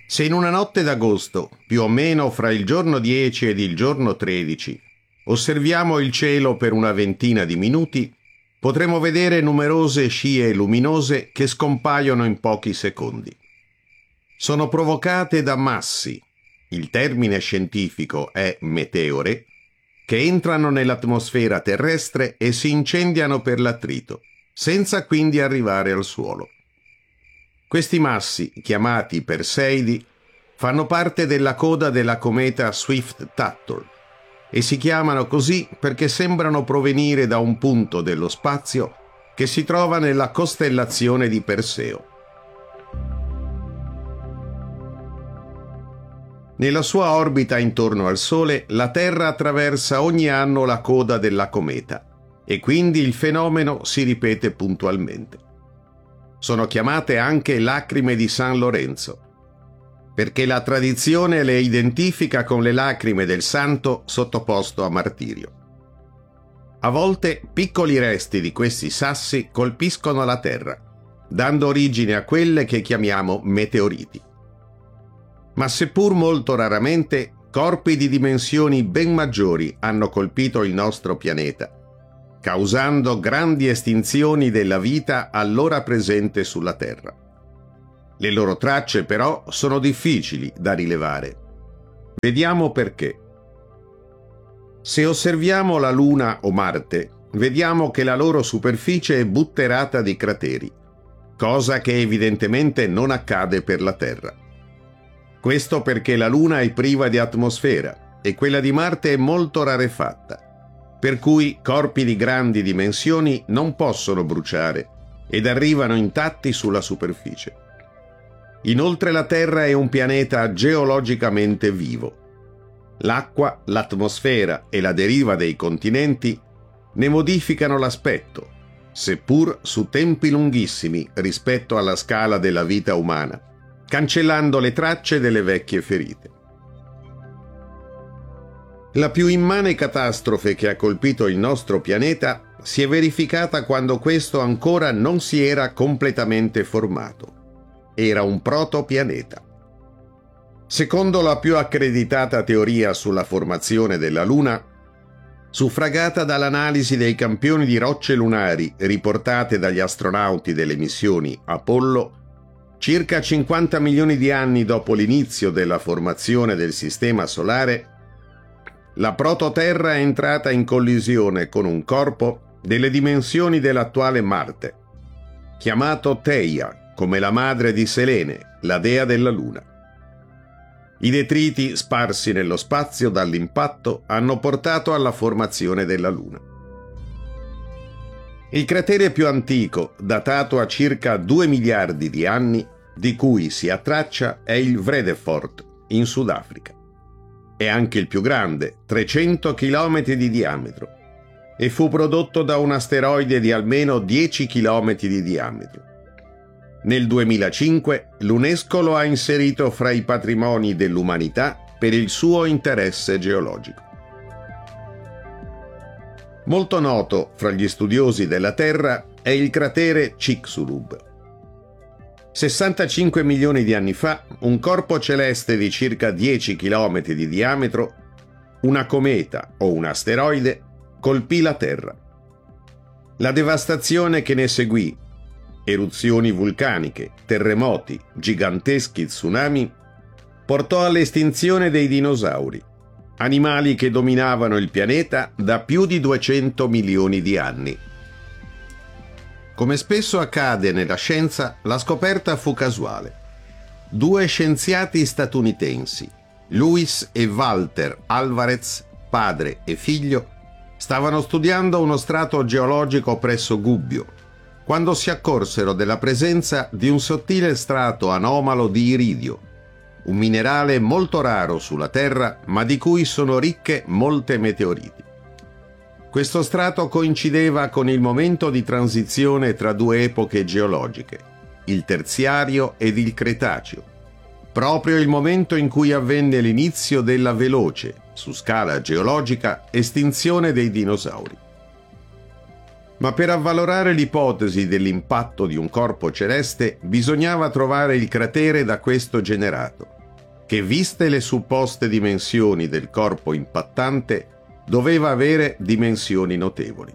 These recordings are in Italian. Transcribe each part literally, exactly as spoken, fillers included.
Se in una notte d'agosto, più o meno fra il giorno dieci ed il giorno tredici, osserviamo il cielo per una ventina di minuti, potremo vedere numerose scie luminose che scompaiono in pochi secondi. Sono provocate da massi, il termine scientifico è meteore, che entrano nell'atmosfera terrestre e si incendiano per l'attrito, senza quindi arrivare al suolo. Questi massi, chiamati Perseidi, fanno parte della coda della cometa Swift-Tuttle e si chiamano così perché sembrano provenire da un punto dello spazio che si trova nella costellazione di Perseo. Nella sua orbita intorno al Sole, la Terra attraversa ogni anno la coda della cometa e quindi il fenomeno si ripete puntualmente. Sono chiamate anche lacrime di San Lorenzo, perché la tradizione le identifica con le lacrime del santo sottoposto a martirio. A volte piccoli resti di questi sassi colpiscono la Terra, dando origine a quelle che chiamiamo meteoriti. Ma seppur molto raramente, corpi di dimensioni ben maggiori hanno colpito il nostro pianeta, causando grandi estinzioni della vita allora presente sulla Terra. Le loro tracce, però, sono difficili da rilevare. Vediamo perché. Se osserviamo la Luna o Marte, vediamo che la loro superficie è butterata di crateri, cosa che evidentemente non accade per la Terra. Questo perché la Luna è priva di atmosfera e quella di Marte è molto rarefatta, per cui corpi di grandi dimensioni non possono bruciare ed arrivano intatti sulla superficie. Inoltre la Terra è un pianeta geologicamente vivo. L'acqua, l'atmosfera e la deriva dei continenti ne modificano l'aspetto, seppur su tempi lunghissimi rispetto alla scala della vita umana, cancellando le tracce delle vecchie ferite. La più immane catastrofe che ha colpito il nostro pianeta si è verificata quando questo ancora non si era completamente formato. Era un protopianeta. Secondo la più accreditata teoria sulla formazione della Luna, suffragata dall'analisi dei campioni di rocce lunari riportate dagli astronauti delle missioni Apollo, circa cinquanta milioni di anni dopo l'inizio della formazione del Sistema Solare, la prototerra è entrata in collisione con un corpo delle dimensioni dell'attuale Marte, chiamato Theia, come la madre di Selene, la dea della Luna. I detriti sparsi nello spazio dall'impatto hanno portato alla formazione della Luna. Il cratere più antico, datato a circa due miliardi di anni, di cui si ha traccia, è il Vredefort, in Sudafrica. È anche il più grande, trecento chilometri di diametro, e fu prodotto da un asteroide di almeno dieci chilometri di diametro. Nel duemilacinque l'UNESCO lo ha inserito fra i patrimoni dell'umanità per il suo interesse geologico. Molto noto fra gli studiosi della Terra è il cratere Chicxulub. sessantacinque milioni di anni fa, un corpo celeste di circa dieci chilometri di diametro, una cometa o un asteroide, colpì la Terra. La devastazione che ne seguì, eruzioni vulcaniche, terremoti, giganteschi tsunami, portò all'estinzione dei dinosauri, animali che dominavano il pianeta da più di duecento milioni di anni. Come spesso accade nella scienza, la scoperta fu casuale. Due scienziati statunitensi, Luis e Walter Alvarez, padre e figlio, stavano studiando uno strato geologico presso Gubbio, quando si accorsero della presenza di un sottile strato anomalo di iridio, un minerale molto raro sulla Terra, ma di cui sono ricche molte meteoriti. Questo strato coincideva con il momento di transizione tra due epoche geologiche, il Terziario ed il Cretaceo, proprio il momento in cui avvenne l'inizio della veloce, su scala geologica, estinzione dei dinosauri. Ma per avvalorare l'ipotesi dell'impatto di un corpo celeste bisognava trovare il cratere da questo generato, che, viste le supposte dimensioni del corpo impattante, doveva avere dimensioni notevoli.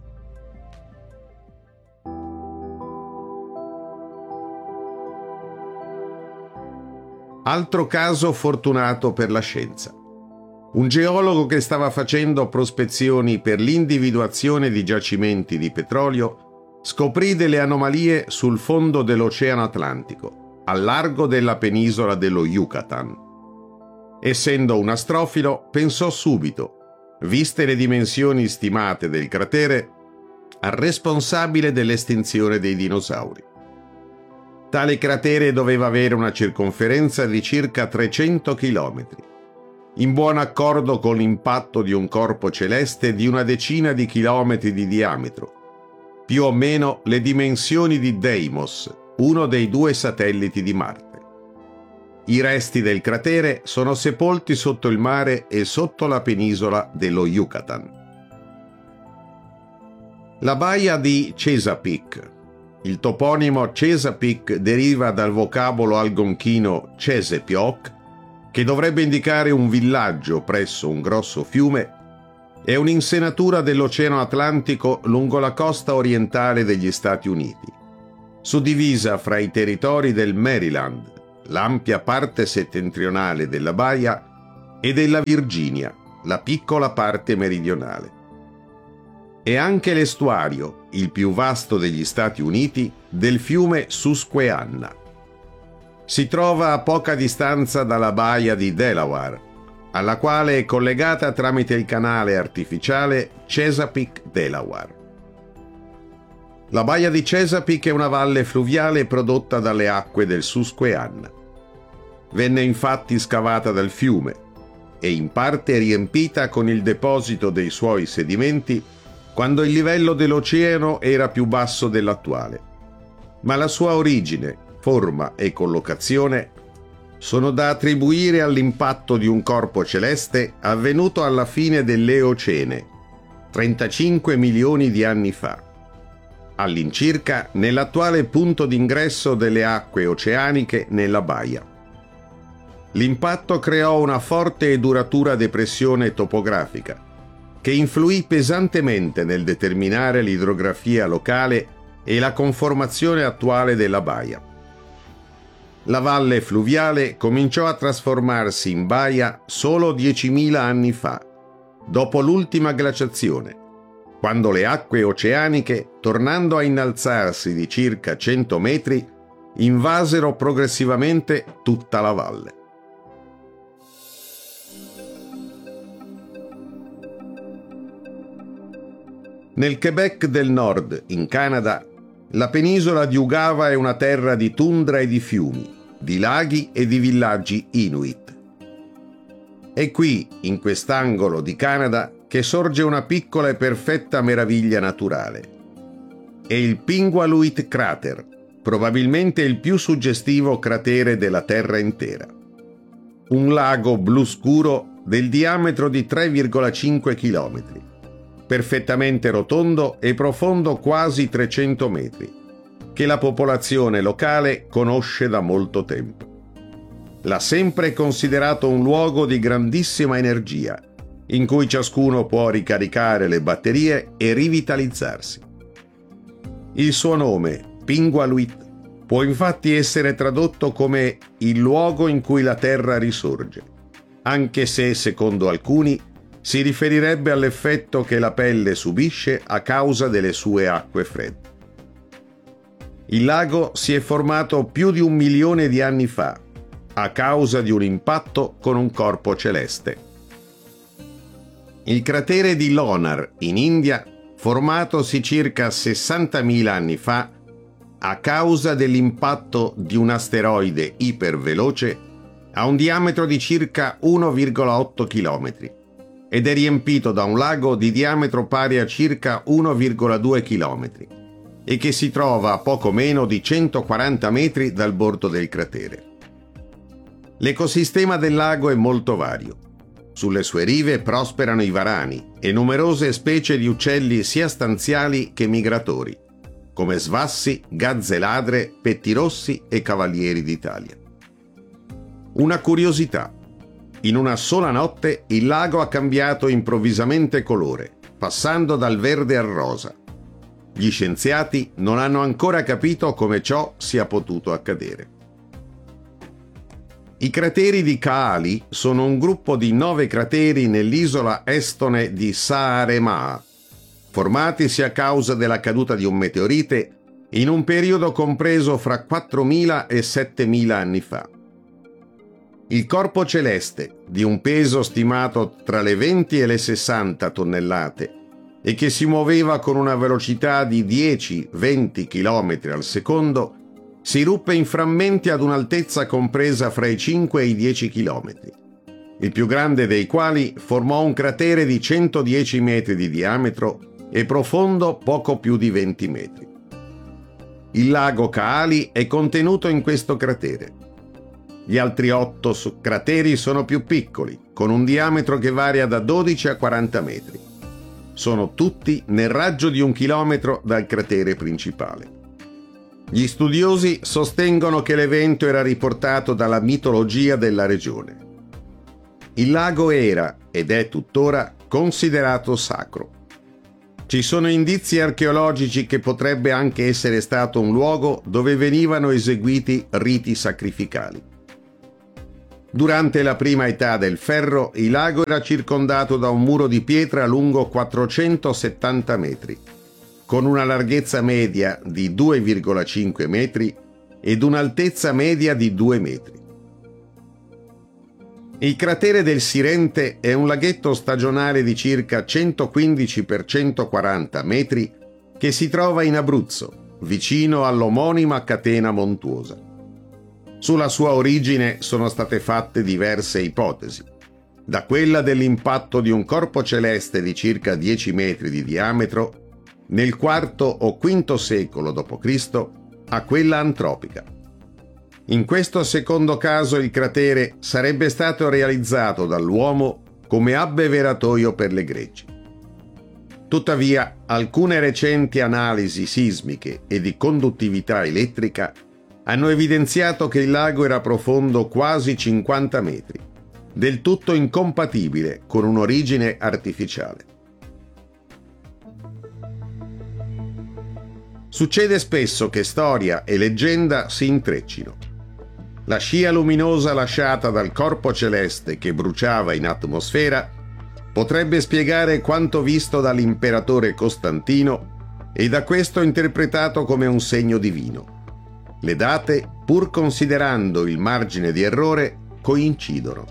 Altro caso fortunato per la scienza. Un geologo che stava facendo prospezioni per l'individuazione di giacimenti di petrolio scoprì delle anomalie sul fondo dell'Oceano Atlantico, al largo della penisola dello Yucatan. Essendo un astrofilo, pensò subito, viste le dimensioni stimate del cratere, al responsabile dell'estinzione dei dinosauri. Tale cratere doveva avere una circonferenza di circa trecento chilometri, in buon accordo con l'impatto di un corpo celeste di una decina di chilometri di diametro, più o meno le dimensioni di Deimos, uno dei due satelliti di Marte. I resti del cratere sono sepolti sotto il mare e sotto la penisola dello Yucatan. La baia di Chesapeake. Il toponimo Chesapeake deriva dal vocabolo algonchino Chesapeake, che dovrebbe indicare un villaggio presso un grosso fiume. È un'insenatura dell'Oceano Atlantico lungo la costa orientale degli Stati Uniti, suddivisa fra i territori del Maryland, l'ampia parte settentrionale della baia, e della Virginia, la piccola parte meridionale. È anche l'estuario, il più vasto degli Stati Uniti, del fiume Susquehanna. Si trova a poca distanza dalla baia di Delaware, alla quale è collegata tramite il canale artificiale Chesapeake-Delaware. La baia di Chesapeake è una valle fluviale prodotta dalle acque del Susquehanna. Venne infatti scavata dal fiume e in parte riempita con il deposito dei suoi sedimenti quando il livello dell'oceano era più basso dell'attuale, ma la sua origine, forma e collocazione sono da attribuire all'impatto di un corpo celeste avvenuto alla fine dell'Eocene, trentacinque milioni di anni fa, all'incirca nell'attuale punto d'ingresso delle acque oceaniche nella baia. L'impatto creò una forte e duratura depressione topografica, che influì pesantemente nel determinare l'idrografia locale e la conformazione attuale della baia. La valle fluviale cominciò a trasformarsi in baia solo diecimila anni fa, dopo l'ultima glaciazione, quando le acque oceaniche, tornando a innalzarsi di circa cento metri, invasero progressivamente tutta la valle. Nel Quebec del Nord, in Canada, la penisola di Ungava è una terra di tundra e di fiumi, di laghi e di villaggi Inuit. È qui, in quest'angolo di Canada, che sorge una piccola e perfetta meraviglia naturale. È il Pingualuit Crater, probabilmente il più suggestivo cratere della Terra intera. Un lago blu scuro del diametro di tre virgola cinque chilometri, perfettamente rotondo e profondo quasi trecento metri, che la popolazione locale conosce da molto tempo. L'ha sempre considerato un luogo di grandissima energia, in cui ciascuno può ricaricare le batterie e rivitalizzarsi. Il suo nome, Pingualuit, può infatti essere tradotto come il luogo in cui la terra risorge, anche se, secondo alcuni, si riferirebbe all'effetto che la pelle subisce a causa delle sue acque fredde. Il lago si è formato più di un milione di anni fa, a causa di un impatto con un corpo celeste. Il cratere di Lonar, in India, formatosi circa sessantamila anni fa, a causa dell'impatto di un asteroide iperveloce, ha un diametro di circa uno virgola otto chilometri ed è riempito da un lago di diametro pari a circa uno virgola due chilometri e che si trova a poco meno di centoquaranta metri dal bordo del cratere. L'ecosistema del lago è molto vario. Sulle sue rive prosperano i varani e numerose specie di uccelli sia stanziali che migratori, come svassi, gazze ladre, pettirossi e cavalieri d'Italia. Una curiosità: In una sola notte il lago ha cambiato improvvisamente colore, passando dal verde al rosa. Gli scienziati non hanno ancora capito come ciò sia potuto accadere. I crateri di Kaali sono un gruppo di nove crateri nell'isola estone di Saaremaa, formatisi a causa della caduta di un meteorite in un periodo compreso fra quattromila e settemila anni fa. Il corpo celeste, di un peso stimato tra le venti e le sessanta tonnellate e che si muoveva con una velocità di dieci venti chilometri al secondo, si ruppe in frammenti ad un'altezza compresa fra i cinque e i dieci chilometri, il più grande dei quali formò un cratere di centodieci metri di diametro e profondo poco più di venti metri. Il lago Kaali è contenuto in questo cratere. Gli altri otto crateri sono più piccoli, con un diametro che varia da dodici a quaranta metri. Sono tutti nel raggio di un chilometro dal cratere principale. Gli studiosi sostengono che l'evento era riportato dalla mitologia della regione. Il lago era, ed è tuttora, considerato sacro. Ci sono indizi archeologici che potrebbe anche essere stato un luogo dove venivano eseguiti riti sacrificali. Durante la prima età del ferro, il lago era circondato da un muro di pietra lungo quattrocentosettanta metri, con una larghezza media di due virgola cinque metri ed un'altezza media di due metri. Il cratere del Sirente è un laghetto stagionale di circa centoquindici per centoquaranta metri che si trova in Abruzzo, vicino all'omonima catena montuosa. Sulla sua origine sono state fatte diverse ipotesi, da quella dell'impatto di un corpo celeste di circa dieci metri di diametro nel quarto o quinto secolo dopo Cristo a quella antropica. In questo secondo caso il cratere sarebbe stato realizzato dall'uomo come abbeveratoio per le greggi. Tuttavia, alcune recenti analisi sismiche e di conduttività elettrica hanno evidenziato che il lago era profondo quasi cinquanta metri, del tutto incompatibile con un'origine artificiale. Succede spesso che storia e leggenda si intreccino. La scia luminosa lasciata dal corpo celeste che bruciava in atmosfera potrebbe spiegare quanto visto dall'imperatore Costantino e da questo interpretato come un segno divino. Le date, pur considerando il margine di errore, coincidono.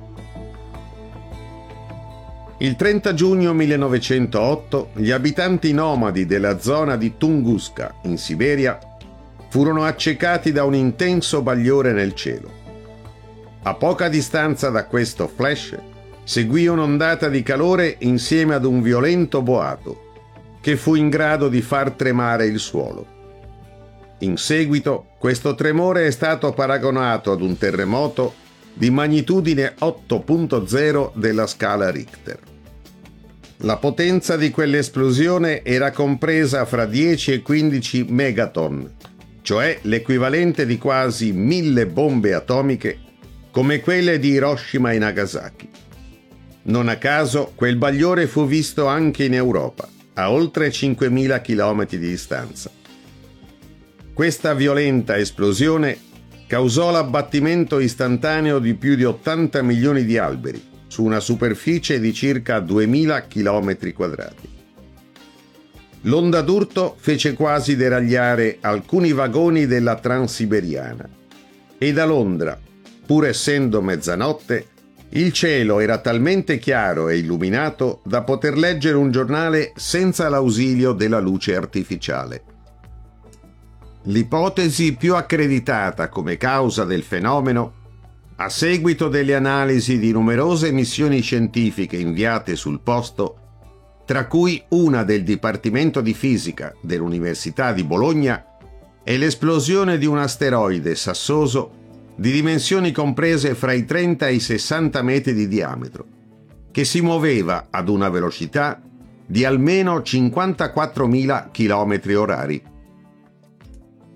Il trenta giugno millenovecentootto gli abitanti nomadi della zona di Tunguska, in Siberia, furono accecati da un intenso bagliore nel cielo. A poca distanza da questo flash seguì un'ondata di calore insieme ad un violento boato che fu in grado di far tremare il suolo. In seguito, questo tremore è stato paragonato ad un terremoto di magnitudine otto punto zero della scala Richter. La potenza di quell'esplosione era compresa fra dieci e quindici megaton, cioè l'equivalente di quasi mille bombe atomiche come quelle di Hiroshima e Nagasaki. Non a caso, quel bagliore fu visto anche in Europa, a oltre cinquemila chilometri di distanza. Questa violenta esplosione causò l'abbattimento istantaneo di più di ottanta milioni di alberi su una superficie di circa duemila chilometri quadrati. L'onda d'urto fece quasi deragliare alcuni vagoni della Transiberiana e da Londra, pur essendo mezzanotte, il cielo era talmente chiaro e illuminato da poter leggere un giornale senza l'ausilio della luce artificiale. L'ipotesi più accreditata come causa del fenomeno, a seguito delle analisi di numerose missioni scientifiche inviate sul posto, tra cui una del Dipartimento di Fisica dell'Università di Bologna, è l'esplosione di un asteroide sassoso di dimensioni comprese fra i trenta e i sessanta metri di diametro, che si muoveva ad una velocità di almeno cinquantaquattromila chilometri orari.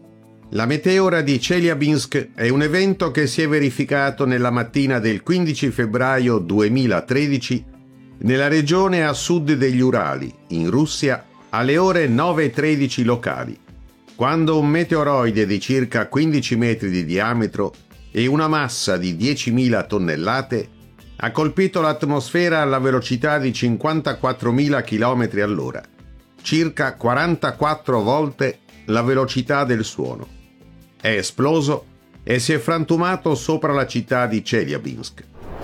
La meteora di Chelyabinsk è un evento che si è verificato nella mattina del quindici febbraio duemilatredici nella regione a sud degli Urali, in Russia, alle ore nove e tredici locali, quando un meteoroide di circa quindici metri di diametro e una massa di diecimila tonnellate ha colpito l'atmosfera alla velocità di cinquantaquattromila chilometri all'ora, circa quarantaquattro volte la velocità del suono. È esploso e si è frantumato sopra la città di Chelyabinsk.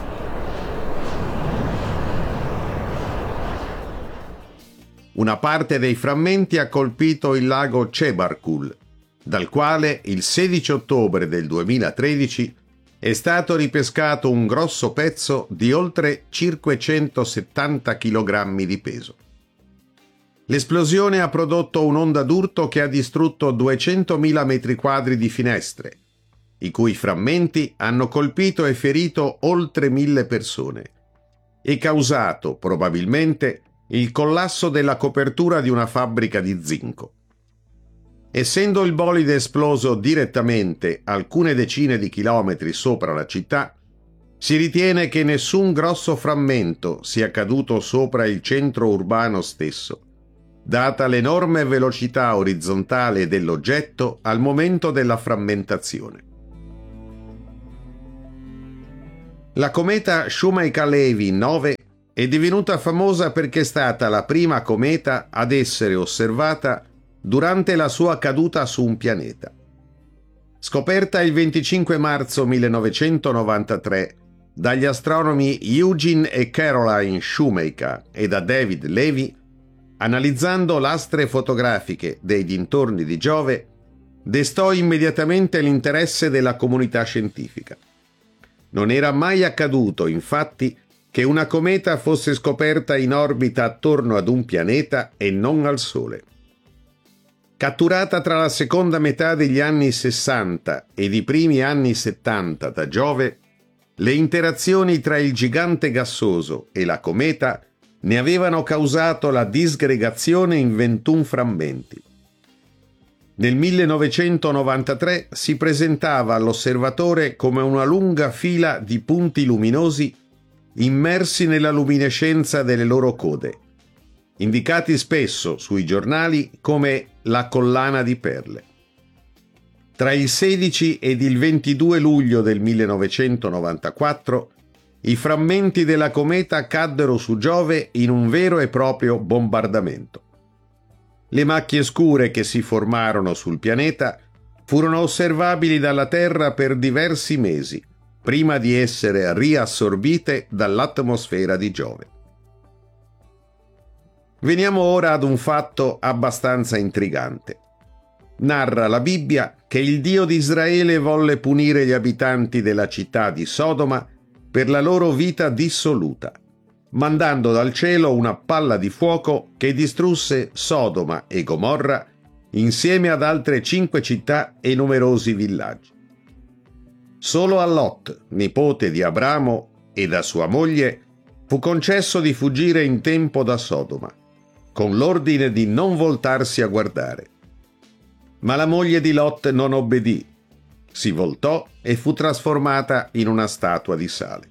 Una parte dei frammenti ha colpito il lago Chebarkul, dal quale il sedici ottobre del duemilatredici è stato ripescato un grosso pezzo di oltre cinquecentosettanta chilogrammi di peso. L'esplosione ha prodotto un'onda d'urto che ha distrutto duecentomila metri quadri di finestre, i cui frammenti hanno colpito e ferito oltre mille persone, e causato, probabilmente, il collasso della copertura di una fabbrica di zinco. Essendo il bolide esploso direttamente alcune decine di chilometri sopra la città, si ritiene che nessun grosso frammento sia caduto sopra il centro urbano stesso, data l'enorme velocità orizzontale dell'oggetto al momento della frammentazione. La cometa Shumaika-Levy nove è divenuta famosa perché è stata la prima cometa ad essere osservata durante la sua caduta su un pianeta. Scoperta il venticinque marzo millenovecentonovantatré dagli astronomi Eugene e Caroline Shumaika e da David Levy, analizzando lastre fotografiche dei dintorni di Giove, destò immediatamente l'interesse della comunità scientifica. Non era mai accaduto, infatti, che una cometa fosse scoperta in orbita attorno ad un pianeta e non al Sole. Catturata tra la seconda metà degli anni sessanta ed i primi anni settanta da Giove, le interazioni tra il gigante gassoso e la cometa ne avevano causato la disgregazione in ventuno frammenti. Nel millenovecentonovantatré si presentava all'osservatore come una lunga fila di punti luminosi immersi nella luminescenza delle loro code, indicati spesso sui giornali come la collana di perle. Tra il sedici ed il ventidue luglio del millenovecentonovantaquattro i frammenti della cometa caddero su Giove in un vero e proprio bombardamento. Le macchie scure che si formarono sul pianeta furono osservabili dalla Terra per diversi mesi, prima di essere riassorbite dall'atmosfera di Giove. Veniamo ora ad un fatto abbastanza intrigante. Narra la Bibbia che il Dio di Israele volle punire gli abitanti della città di Sodoma per la loro vita dissoluta, mandando dal cielo una palla di fuoco che distrusse Sodoma e Gomorra insieme ad altre cinque città e numerosi villaggi. Solo a Lot, nipote di Abramo, e da sua moglie fu concesso di fuggire in tempo da Sodoma, con l'ordine di non voltarsi a guardare. Ma la moglie di Lot non obbedì, si voltò e fu trasformata in una statua di sale.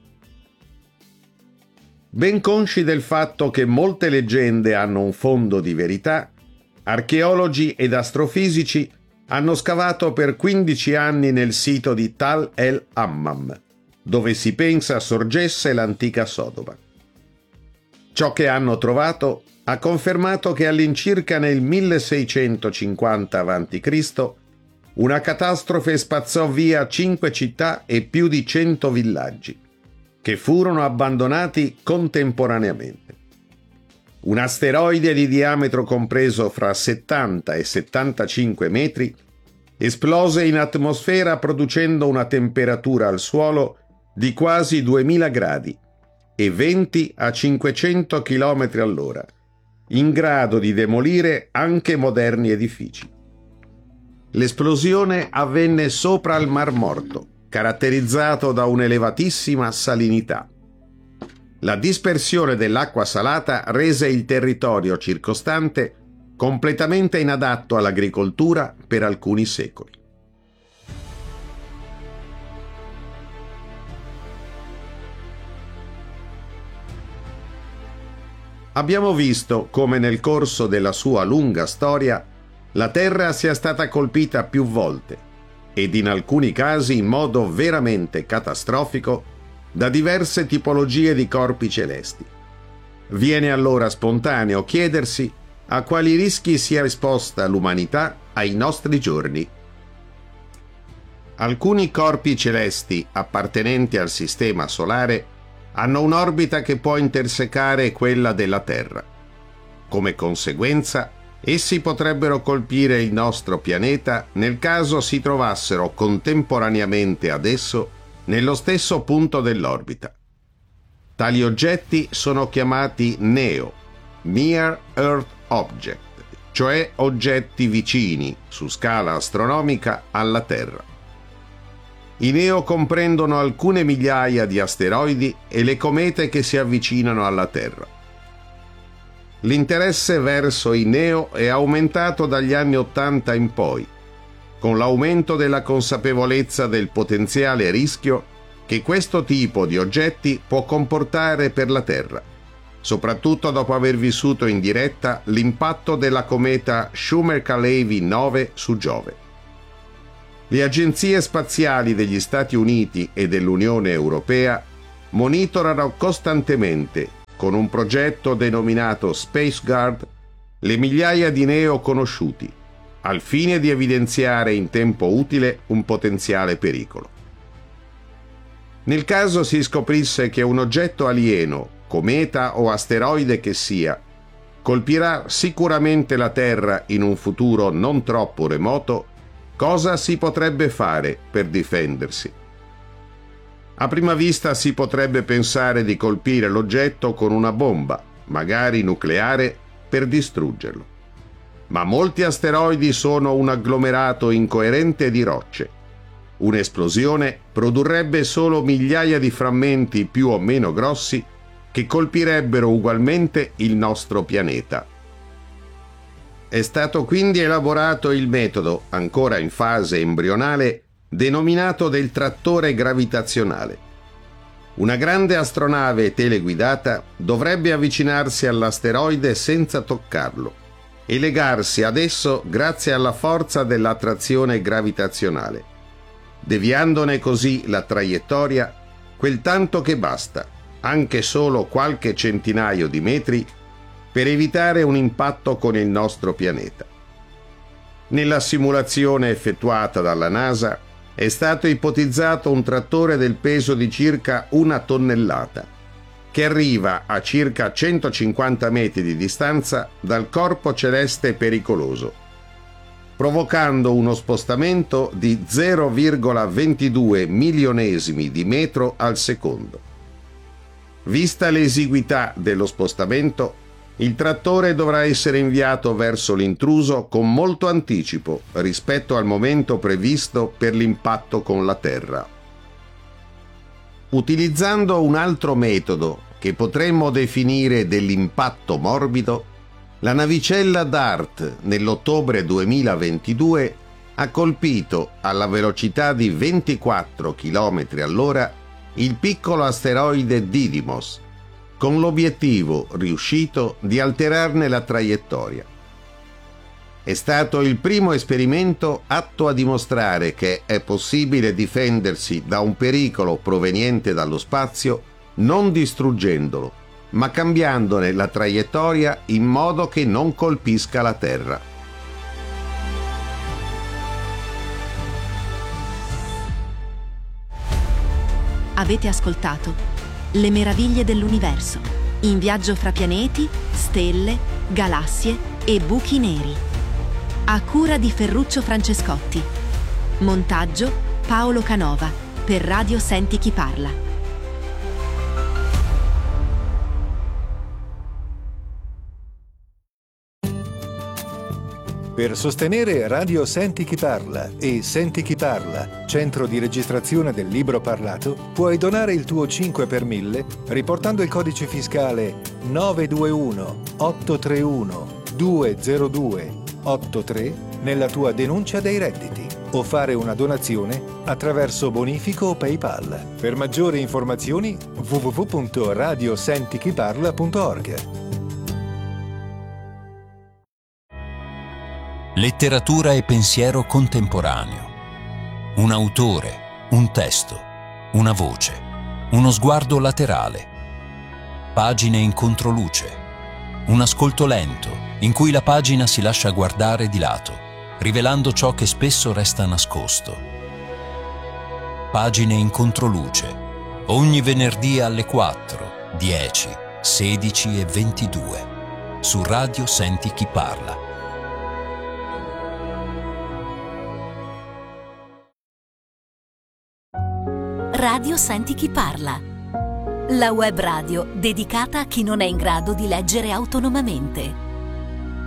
Ben consci del fatto che molte leggende hanno un fondo di verità, archeologi ed astrofisici hanno scavato per quindici anni nel sito di Tal el Hammam, dove si pensa sorgesse l'antica Sodoma. Ciò che hanno trovato ha confermato che all'incirca nel milleseicentocinquanta avanti Cristo una catastrofe spazzò via cinque città e più di cento villaggi, che furono abbandonati contemporaneamente. Un asteroide di diametro compreso fra settanta e settantacinque metri esplose in atmosfera producendo una temperatura al suolo di quasi duemila gradi e venti a cinquecento chilometri all'ora, in grado di demolire anche moderni edifici. L'esplosione avvenne sopra il Mar Morto, caratterizzato da un'elevatissima salinità. La dispersione dell'acqua salata rese il territorio circostante completamente inadatto all'agricoltura per alcuni secoli. Abbiamo visto come nel corso della sua lunga storia la Terra sia stata colpita più volte, ed in alcuni casi in modo veramente catastrofico, da diverse tipologie di corpi celesti. Viene allora spontaneo chiedersi a quali rischi sia esposta l'umanità ai nostri giorni. Alcuni corpi celesti appartenenti al Sistema Solare hanno un'orbita che può intersecare quella della Terra. Come conseguenza, essi potrebbero colpire il nostro pianeta nel caso si trovassero contemporaneamente ad esso nello stesso punto dell'orbita. Tali oggetti sono chiamati NEO, Near Earth Object, cioè oggetti vicini, su scala astronomica, alla Terra. I NEO comprendono alcune migliaia di asteroidi e le comete che si avvicinano alla Terra. L'interesse verso i NEO è aumentato dagli anni Ottanta in poi, con l'aumento della consapevolezza del potenziale rischio che questo tipo di oggetti può comportare per la Terra, soprattutto dopo aver vissuto in diretta l'impatto della cometa Shoemaker-Levy nove su Giove. Le agenzie spaziali degli Stati Uniti e dell'Unione Europea monitorano costantemente, con un progetto denominato Space Guard, le migliaia di NEO conosciuti, al fine di evidenziare in tempo utile un potenziale pericolo. Nel caso si scoprisse che un oggetto alieno, cometa o asteroide che sia, colpirà sicuramente la Terra in un futuro non troppo remoto, cosa si potrebbe fare per difendersi? A prima vista si potrebbe pensare di colpire l'oggetto con una bomba, magari nucleare, per distruggerlo. Ma molti asteroidi sono un agglomerato incoerente di rocce. Un'esplosione produrrebbe solo migliaia di frammenti più o meno grossi che colpirebbero ugualmente il nostro pianeta. È stato quindi elaborato il metodo, ancora in fase embrionale, denominato del trattore gravitazionale. Una grande astronave teleguidata dovrebbe avvicinarsi all'asteroide senza toccarlo e legarsi ad esso grazie alla forza dell'attrazione gravitazionale, deviandone così la traiettoria quel tanto che basta, anche solo qualche centinaio di metri, per evitare un impatto con il nostro pianeta. Nella simulazione effettuata dalla NASA è stato ipotizzato un trattore del peso di circa una tonnellata, che arriva a circa centocinquanta metri di distanza dal corpo celeste pericoloso, provocando uno spostamento di zero virgola ventidue milionesimi di metro al secondo. Vista l'esiguità dello spostamento, il trattore dovrà essere inviato verso l'intruso con molto anticipo rispetto al momento previsto per l'impatto con la Terra. Utilizzando un altro metodo che potremmo definire dell'impatto morbido, la navicella DART nell'ottobre duemilaventidue ha colpito alla velocità di ventiquattro chilometri all'ora il piccolo asteroide Didymos, con l'obiettivo riuscito di alterarne la traiettoria. È stato il primo esperimento atto a dimostrare che è possibile difendersi da un pericolo proveniente dallo spazio non distruggendolo, ma cambiandone la traiettoria in modo che non colpisca la Terra. Avete ascoltato Le meraviglie dell'universo, in viaggio fra pianeti, stelle, galassie e buchi neri. A cura di Ferruccio Francescotti. Montaggio Paolo Canova per Radio Senti Chi Parla. Per sostenere Radio Senti Chi Parla e Senti Chi Parla, centro di registrazione del libro parlato, puoi donare il tuo cinque per mille riportando il codice fiscale nove due uno otto tre uno due zero due otto tre nella tua denuncia dei redditi o fare una donazione attraverso bonifico o PayPal. Per maggiori informazioni w w w punto radio senti chi parla punto org. Letteratura e pensiero contemporaneo. Un autore, un testo, una voce, uno sguardo laterale. Pagine in controluce. Un ascolto lento, in cui la pagina si lascia guardare di lato, rivelando ciò che spesso resta nascosto. Pagine in controluce. Ogni venerdì alle quattro, dieci, sedici e ventidue. Su Radio Senti Chi Parla. Radio Senti Chi Parla. La web radio dedicata a chi non è in grado di leggere autonomamente.